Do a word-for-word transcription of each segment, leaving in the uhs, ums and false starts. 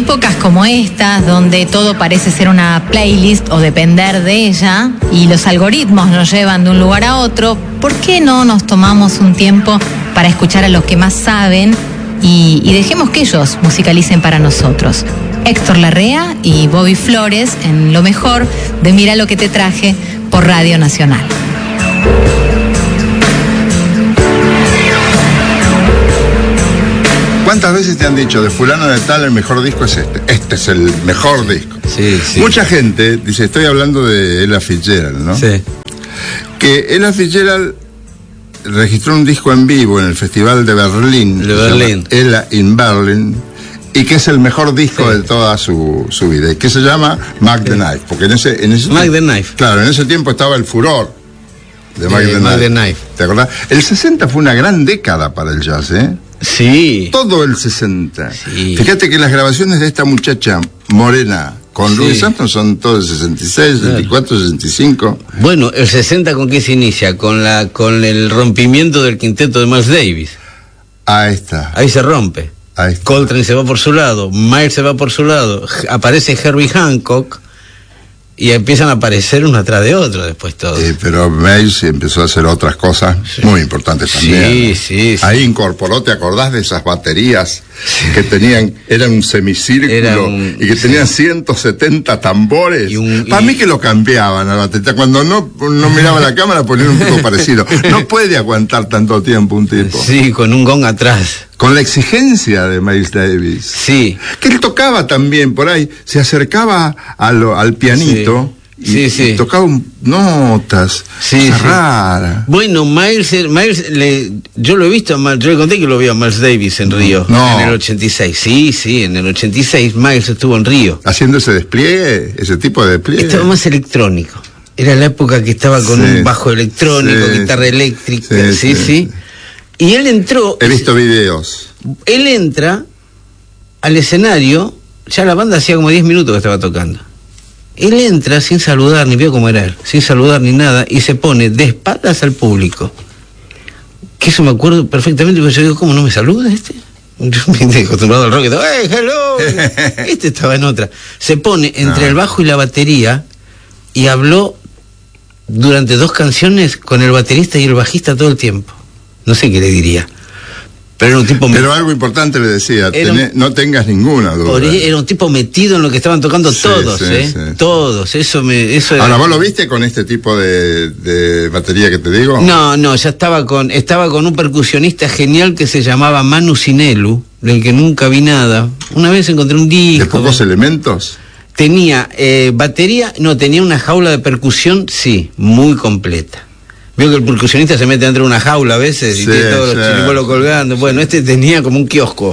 épocas como estas, donde todo parece ser una playlist o depender de ella, y los algoritmos nos llevan de un lugar a otro, ¿por qué no nos tomamos un tiempo para escuchar a los que más saben y, y dejemos que ellos musicalicen para nosotros? Héctor Larrea y Bobby Flores en lo mejor de Mira lo que te traje por Radio Nacional. ¿Cuántas veces te han dicho de fulano de tal el mejor disco es este? Este es el mejor disco. Sí, sí. Mucha gente dice, estoy hablando de Ella Fitzgerald, ¿no? Sí. Que Ella Fitzgerald registró un disco en vivo en el Festival de Berlín. De Berlín. Ella in Berlin. Y que es el mejor disco sí. de toda su, su vida. Y que se llama Mac the Knife. Porque en ese, en ese Mac tiempo, the Knife. Claro, en ese tiempo estaba el furor de Mac, eh, the, Mac Knife. the Knife. ¿Te acordás? El sesenta fue una gran década para el jazz, ¿eh? Sí. Todo el sesenta. Sí. Fíjate que las grabaciones de esta muchacha morena con Sí. Louis Armstrong son todos de sesenta y seis, sesenta y cuatro, sesenta y cinco. Bueno, el sesenta, ¿con qué se inicia? Con la con el rompimiento del quinteto de Miles Davis. Ahí está. Ahí se rompe. Ahí está. Coltrane se va por su lado, Miles se va por su lado, aparece Herbie Hancock y empiezan a aparecer uno atrás de otro después todos. Eh, pero Miles empezó a hacer otras cosas Sí. muy importantes también. Sí, ¿no? sí, sí. Ahí incorporó, ¿te acordás de esas baterías que tenían, eran un semicírculo Era un- y que tenían sí. ciento setenta tambores? Y un- Para y- mí que lo cambiaban a la batería. Cuando no, no miraba la cámara ponían un poco parecido. No puede aguantar tanto tiempo un tipo. Sí, con un gong atrás. Con la exigencia de Miles Davis. Sí. Que él tocaba también por ahí, se acercaba a lo- al pianito y, Sí, sí. y tocaba un- notas Sí, cosas sí. raras. Bueno, Miles, Miles le, yo lo he visto, a Miles- yo le conté que lo vi a Miles Davis en Río, No. en el ochenta y seis. Sí, sí, en el ochenta y seis Miles estuvo en Río. Haciendo ese despliegue, ese tipo de despliegue. Estaba más electrónico. Era la época que estaba con Sí. un bajo electrónico, Sí, guitarra sí. eléctrica, Sí, sí, sí. sí. Y él entró, He visto videos. él entra al escenario, ya la banda hacía como diez minutos que estaba tocando. Él entra sin saludar, ni vio cómo era él, sin saludar ni nada, y se pone de espaldas al público. Que eso me acuerdo perfectamente, porque yo digo, ¿cómo no me saluda este? Yo me he acostumbrado al rock, y digo, ¡hey, hello! Este estaba en otra. Se pone entre No. el bajo y la batería, y habló durante dos canciones con el baterista y el bajista todo el tiempo. No sé qué le diría. Pero era un tipo... Pero algo importante le decía, Era un- tené- no tengas ninguna duda. Por ahí era un tipo metido en lo que estaban tocando Sí, todos, sí, ¿eh? sí, sí. Todos, eso me... Eso era- Ahora, ¿vos lo viste con este tipo de, de batería que te digo? No, no, ya estaba con estaba con un percusionista genial que se llamaba Manu Sinelu, del que nunca vi nada. Una vez encontré un ¿De disco. pocos elementos? Tenía eh, batería, no, tenía una jaula de percusión, sí, muy completa. Veo que el percusionista se mete dentro de una jaula a veces y Sí, tiene todos sí, los chiribolos sí. colgando. Bueno, este tenía como un kiosco.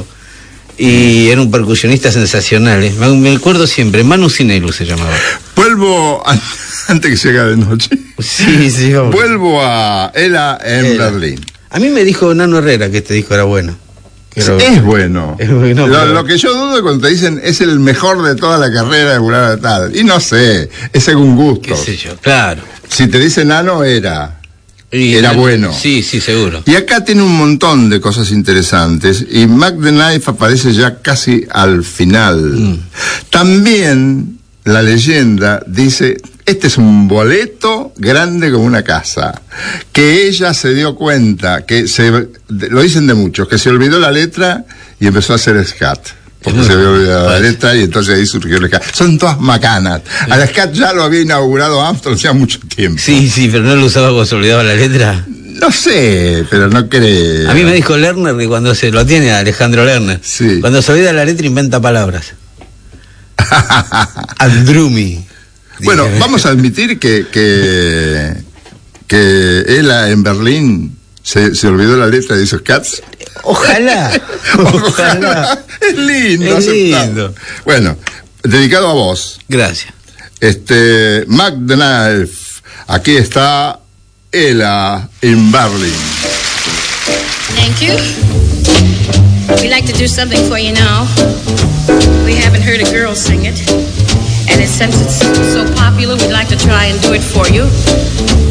Y era un percusionista sensacional, ¿eh? Me me acuerdo siempre, Manu Sinelu se llamaba. Vuelvo, an- antes que se haga de noche. Sí, sí, hombre. Vuelvo a Ella en Ella. Berlín. A mí me dijo Nano Herrera que este disco era bueno. Que era- Es bueno. Es bueno, lo, pero- lo que yo dudo es cuando te dicen es el mejor de toda la carrera de fulano de tal. Y no sé, es según gusto. qué sé yo, claro. Si te dicen Nano, era. Y- Era bueno. Sí, sí, seguro. Y acá tiene un montón de cosas interesantes. Y Mac the Knife aparece ya casi al final. Mm. También la leyenda dice, este es un boleto grande como una casa. Que ella se dio cuenta, que se, lo dicen de muchos, que se olvidó la letra y empezó a hacer scat. Porque se había olvidado la letra y entonces ahí surgió el scat. Son todas macanas. Al scat ya lo había inaugurado Armstrong hace mucho tiempo. Sí, sí, pero no lo usaba cuando se olvidaba la letra. No sé, pero no creo. A mí me dijo Lerner que cuando se lo tiene Alejandro Lerner, Sí. cuando se olvida la letra inventa palabras. Andrumi. Bueno, Dije, vamos a admitir que que, que Ella en Berlín se, se olvidó la letra de esos cats. Ojalá. Ojalá. Es lindo, Es aceptable. lindo. Bueno, dedicado a vos. Gracias. Este, Mac the Knife. Aquí está Ella en Berlin. Thank you. We'd like to do something for you now. We haven't heard a girl sing it. And it, since it's so popular, we'd like to try and do it for you.